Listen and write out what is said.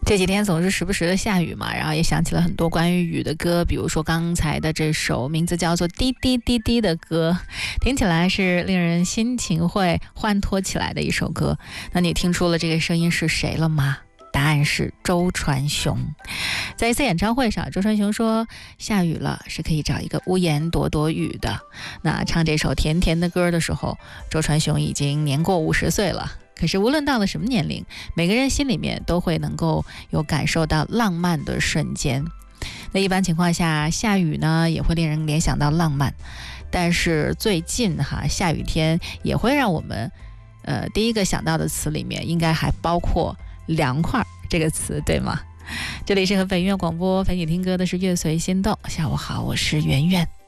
这几天总是时不时的下雨嘛，然后也想起了很多关于雨的歌，比如说刚才的这首名字叫做《滴滴滴滴》的歌，听起来是令人心情会欢脱起来的一首歌。那你听出了这个声音是谁了吗？答案是周传雄。在一次演唱会上，周传雄说下雨了是可以找一个屋檐躲躲雨的。那唱这首甜甜的歌的时候，周传雄已经年过50岁了。可是无论到了什么年龄，每个人心里面都会能够有感受到浪漫的瞬间。那一般情况下，下雨呢也会令人联想到浪漫，但是最近下雨天也会让我们第一个想到的词里面应该还包括凉快这个词，对吗？这里是河北音乐广播，陪你听歌的是乐随心动。下午好，我是圆圆。